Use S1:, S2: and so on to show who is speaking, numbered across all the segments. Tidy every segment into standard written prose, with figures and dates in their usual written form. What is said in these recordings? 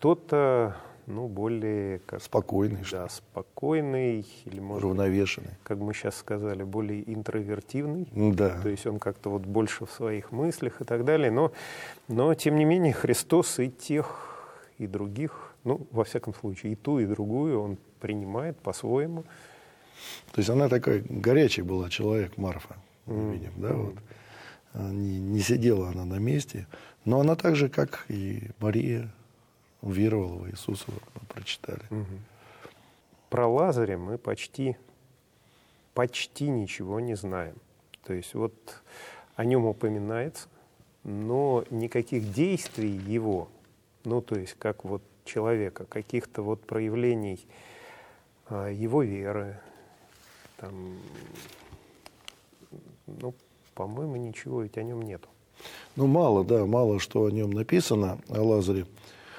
S1: кто-то, ну, более...
S2: Спокойный, что
S1: Да,
S2: ли.
S1: спокойный, или, может быть,
S2: Уравновешенный.
S1: как мы сейчас сказали, более интровертивный.
S2: Да.
S1: То есть он как-то вот больше в своих мыслях и так далее. Но тем не менее, Христос и тех, и других, ну, во всяком случае, и ту, и другую он принимает по-своему.
S2: То есть она такая горячая была человек, Марфа, мы видим, да, вот. Не сидела она на месте, но она так же, как и Мария, уверовала в Иисуса, вот мы прочитали.
S1: Про Лазаря мы почти ничего не знаем. То есть вот о нем упоминается, но никаких действий его, ну, то есть как вот человека, каких-то вот проявлений его веры, там, ну, по-моему, ничего ведь о нем нету.
S2: Ну, мало, да, мало что о нем написано, о Лазаре,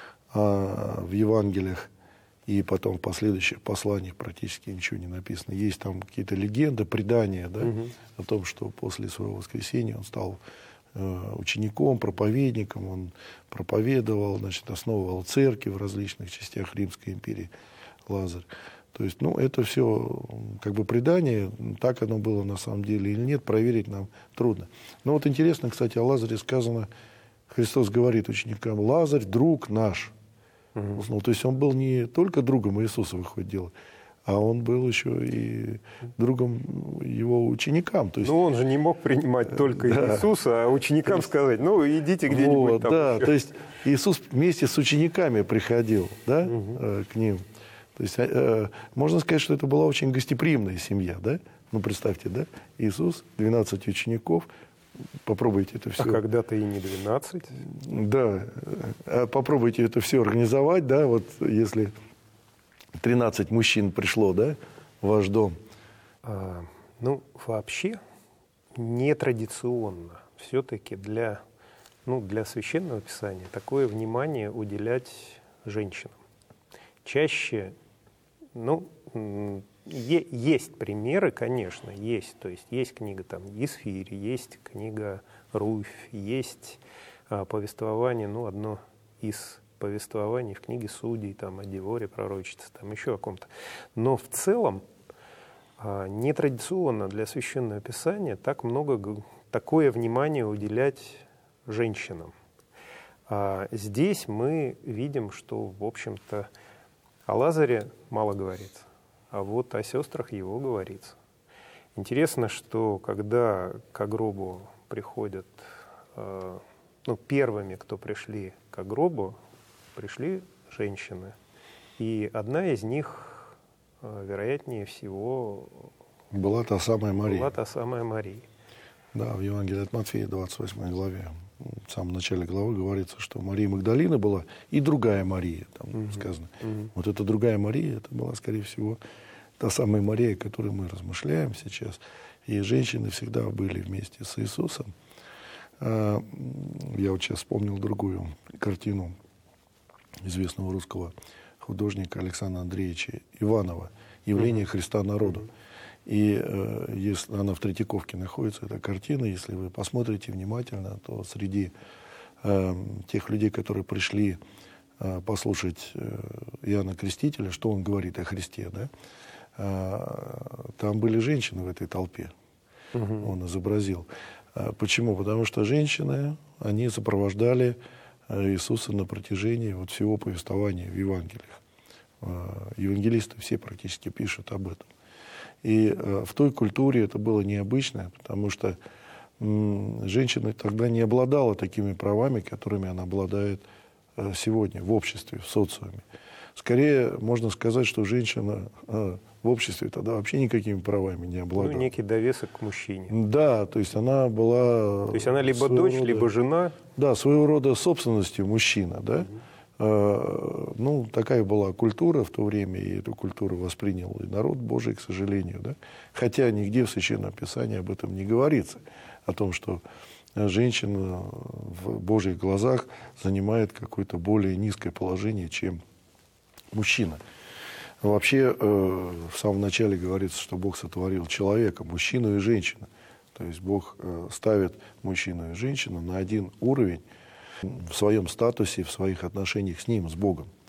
S2: в Евангелиях и потом в последующих посланиях практически ничего не написано. Есть там какие-то легенды, предания, да, о том, что после своего воскресения он стал учеником, проповедником, он проповедовал, значит, основывал церкви в различных частях Римской империи, Лазарь. То есть, ну, это все как бы предание, так оно было на самом деле или нет, проверить нам трудно. Но вот интересно, кстати, о Лазаре сказано, Христос говорит ученикам: Лазарь, друг наш. Ну, то есть он был не только другом Иисуса, выходит дело, а он был еще и другом его ученикам. То есть,
S1: ну, он же не мог принимать только
S2: да.
S1: Иисуса, а ученикам сказать: ну, идите где-нибудь
S2: вот,
S1: там.
S2: Да,
S1: еще.
S2: то есть Иисус вместе с учениками приходил, да, к ним. То есть можно сказать, что это была очень гостеприимная семья, да? Ну, представьте, да? Иисус, 12 учеников, попробуйте это все.
S1: А когда-то и не 12.
S2: Да, попробуйте это все организовать, да, вот если 13 мужчин пришло, да, в ваш дом.
S1: Ну, вообще, нетрадиционно все-таки для Священного Писания такое внимание уделять женщинам. Чаще, ну, есть примеры, конечно, есть. То есть есть книга там Есфирь, есть книга Руфь, есть повествование, ну, одно из повествований в книге Судей, там, о Деворе пророчице, там, еще о ком-то. Но в целом нетрадиционно для Священного Писания такое внимание уделять женщинам. Здесь мы видим, что, в общем-то, о Лазаре мало говорится, а вот о сестрах его говорится. Интересно, что когда к гробу приходят, первыми, кто пришли к гробу, пришли женщины. И одна из них, вероятнее всего,
S2: была та самая Мария. Да, в Евангелии от Матфея, 28 главе, в самом начале главы говорится, что Мария Магдалина была и другая Мария, там сказано. Вот эта другая Мария, это была, скорее всего, та самая Мария, о которой мы размышляем сейчас. И женщины всегда были вместе с Иисусом. Я вот сейчас вспомнил другую картину известного русского художника Александра Андреевича Иванова «Явление Христа народу». И если она в Третьяковке находится, эта картина, если вы посмотрите внимательно, то среди тех людей, которые пришли послушать Иоанна Крестителя, что он говорит о Христе, да, там были женщины в этой толпе, он изобразил. Почему? Потому что женщины, они сопровождали Иисуса на протяжении вот всего повествования в Евангелиях. Евангелисты все практически пишут об этом. И в той культуре это было необычно, потому что женщина тогда не обладала такими правами, которыми она обладает сегодня в обществе, в социуме. Скорее, можно сказать, что женщина в обществе тогда вообще никакими правами не обладала.
S1: Ну, некий довесок к мужчине.
S2: Да, то есть она была...
S1: То есть она либо дочь, либо жена.
S2: Да, своего рода собственностью мужчина, да. Ну, такая была культура в то время, и эту культуру воспринял и народ Божий, к сожалению, да. Хотя нигде в Священном Писании об этом не говорится, о том, что женщина в Божьих глазах занимает какое-то более низкое положение, чем мужчина. Вообще, в самом начале говорится, что Бог сотворил человека, мужчину и женщину. То есть Бог ставит мужчину и женщину на один уровень, в своем статусе, в своих отношениях с Ним, с Богом.